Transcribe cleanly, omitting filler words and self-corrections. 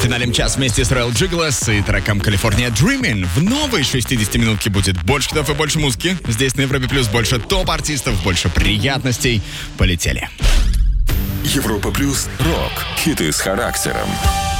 Финалем час вместе с Royal Jiggles и треком California Dreamin'. В новой 60-минутке будет больше хитов и больше музыки. Здесь на Европе Плюс больше топ-артистов, больше приятностей. Полетели. Европа Плюс. Рок. Хиты с характером.